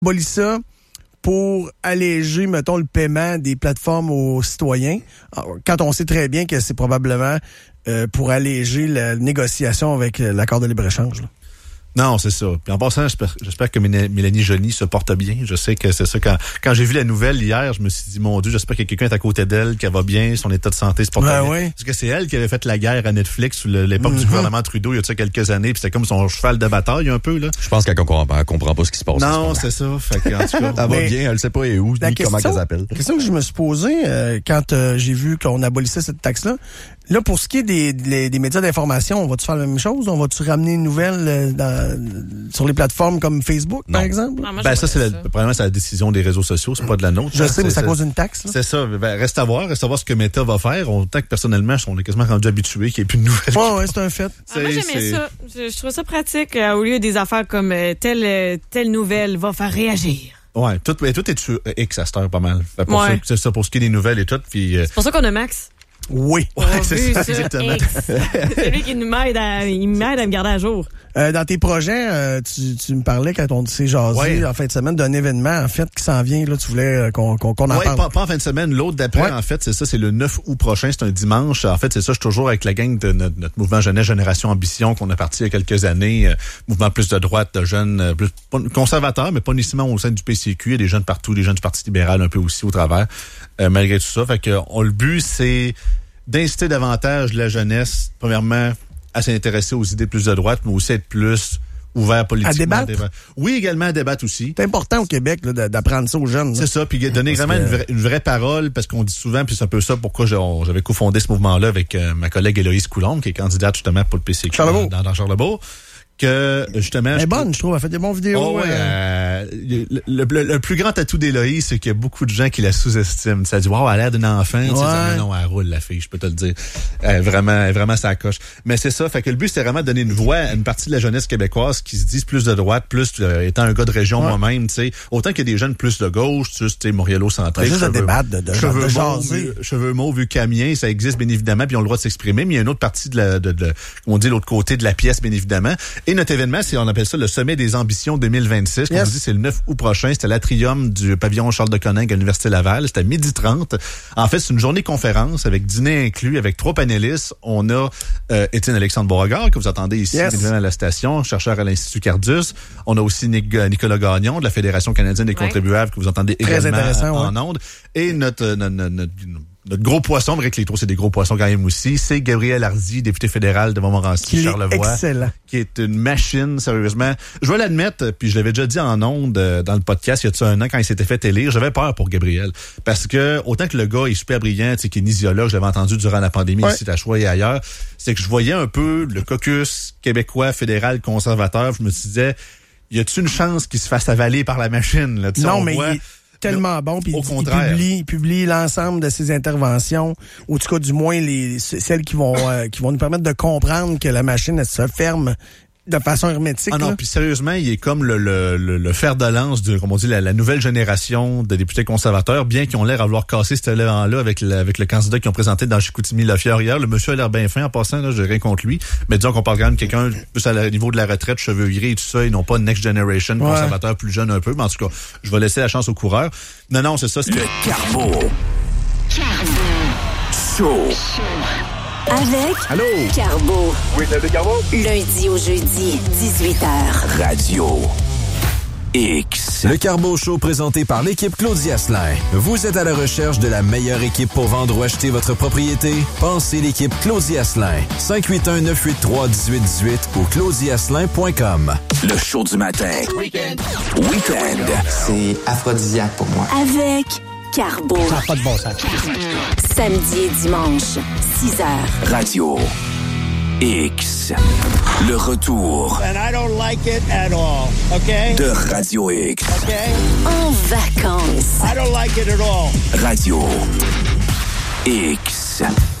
abolit ça pour alléger, mettons, le paiement des plateformes aux citoyens, quand on sait très bien que c'est probablement pour alléger la négociation avec l'accord de libre-échange, là. Non, c'est ça. Puis en passant, j'espère que Mélanie Joly se porte bien. Je sais que c'est ça. Quand j'ai vu la nouvelle hier, je me suis dit, mon Dieu, j'espère que quelqu'un est à côté d'elle, qu'elle va bien, son état de santé se porte bien. Ouais. Parce que c'est elle qui avait fait la guerre à Netflix sous l'époque du gouvernement Trudeau, il y a quelques années, puis c'était comme son cheval de bataille un peu, là. Je pense qu'elle comprend pas ce qui se passe. Non, c'est ça. Fait que, en tout cas, elle va bien, elle sait pas où, ni comment elle s'appelle. La question que je me suis posée quand j'ai vu qu'on abolissait cette taxe-là, là, pour ce qui est des médias d'information, on va-tu faire la même chose? On va-tu ramener une nouvelle sur les plateformes comme Facebook, par exemple? Non, ça, probablement, c'est la décision des réseaux sociaux, c'est pas de la nôtre. Je sais, mais c'est à cause d'une taxe, là. C'est ça. Reste à voir ce que Meta va faire. Tant que personnellement, on est quasiment rendu habitué qu'il n'y ait plus de nouvelles. Ouais, c'est un fait. Moi, j'aimais ça. Je trouve ça pratique au lieu des affaires comme telle nouvelle va faire réagir. Ouais, tout est sur X à cette heure pas mal. C'est ça pour ce qui est des nouvelles et tout. Puis, c'est pour ça qu'on a Max. Oui, c'est ça, exactement. C'est lui qui m'aide à me garder à jour. Dans tes projets, tu me parlais quand on s'est jasé en fin de semaine d'un événement en fait qui s'en vient. Là, tu voulais qu'on en parle. Pas en fin de semaine, l'autre d'après. En fait, c'est ça, c'est le 9 août prochain, c'est un dimanche. En fait, c'est ça, je suis toujours avec la gang de notre mouvement Jeunesse Génération Ambition qu'on a parti il y a quelques années. Mouvement plus de droite, de jeunes plus conservateurs, mais pas nécessairement au sein du PCQ. Il y a des jeunes partout, des jeunes du Parti libéral un peu aussi au travers. Malgré tout ça, fait que le but c'est d'inciter davantage la jeunesse, premièrement, à s'intéresser aux idées plus de droite, mais aussi être plus ouvert politiquement. À débattre? Oui, également à débattre aussi. C'est important au Québec là, d'apprendre ça aux jeunes. C'est ça, puis donner vraiment une vraie parole, parce qu'on dit souvent, puis c'est un peu ça pourquoi j'avais cofondé ce mouvement-là avec ma collègue Héloïse Coulombe, qui est candidate justement pour le PCQ dans Charlebourg. Que justement, elle est bonne, je trouve. Elle fait des bonnes vidéos. Le plus grand atout d'Héloïse, c'est qu'il y a beaucoup de gens qui la sous-estiment. Ça dit, wow, elle a l'air d'une enfant. Ouais. Non, elle roule, la fille, je peux te le dire. Elle est vraiment ça coche. Mais c'est ça. Fait que le but, c'est vraiment de donner une voix à une partie de la jeunesse québécoise qui se disent plus de droite, plus étant un gars de région moi-même, tu sais. Autant qu'il y a des jeunes plus de gauche, tu sais, Montréal-centrique. Juste de débattre, de jaser. Cheveux mauves, vu camien, ça existe bien évidemment, puis ils ont le droit de s'exprimer. Mais il y a une autre partie on dit l'autre côté de la pièce, bien évidemment. Et notre événement, on appelle ça le Sommet des ambitions 2026. Comme on dit, c'est le 9 août prochain. C'était l'Atrium du pavillon Charles de Coninck à l'Université Laval. C'était à 12h30. En fait, c'est une journée conférence avec dîner inclus, avec 3 panélistes. On a Étienne-Alexandre Beauregard, que vous entendez ici à la station, chercheur à l'Institut Cardus. On a aussi Nicolas Gagnon de la Fédération canadienne des contribuables, que vous entendez également en ondes. Et notre gros poisson, vrai que les trous, c'est des gros poissons quand même aussi, c'est Gabriel Hardy, député fédéral de Montmorency, Charlevoix. Excellent. Qui est une machine, sérieusement. Je vais l'admettre, puis je l'avais déjà dit en ondes dans le podcast il y a un an quand il s'était fait élire, j'avais peur pour Gabriel. Parce que, autant que le gars est super brillant, tu sais, qui est nisiologue, je l'avais entendu durant la pandémie ici à Choix et ailleurs, c'est que je voyais un peu le caucus québécois fédéral conservateur. Je me disais, y a-t-il une chance qu'il se fasse avaler par la machine, là? Non, mais tellement bon, puis il publie l'ensemble de ses interventions, ou en tout cas du moins celles qui vont nous permettre de comprendre que la machine elle se ferme de façon hermétique. Ah non, puis sérieusement, il est comme le fer de lance de, comme on dit, la nouvelle génération de députés conservateurs, bien qu'ils ont l'air à vouloir casser cet élément-là avec le candidat qu'ils ont présenté dans Chicoutimi-Lafière hier. Le monsieur a l'air bien fin en passant, là, j'ai rien contre lui. Mais disons qu'on parle quand même de quelqu'un plus à niveau de la retraite, cheveux gris et tout ça, ils n'ont pas une next generation conservateur plus jeune un peu. Mais en tout cas, je vais laisser la chance aux coureurs. Non, c'est ça. Le Carbo. Show. Avec Allô? Carbo. Oui, c'est le Carbo. Lundi au jeudi, 18h. Radio X. Le Carbo Show présenté par l'équipe Claudia Asselin. Vous êtes à la recherche de la meilleure équipe pour vendre ou acheter votre propriété? Pensez l'équipe Claudia Asselin. 581-983-1818 ou claudiasselin.com. Le show du matin. Week-end. C'est aphrodisiaque pour moi. Avec Carbo. Ça n'a pas de bon sens. Samedi et dimanche, 6h. Radio X. Le retour. And I don't like it at all, okay? De Radio X. Okay? En vacances. I don't like it at all. Radio X.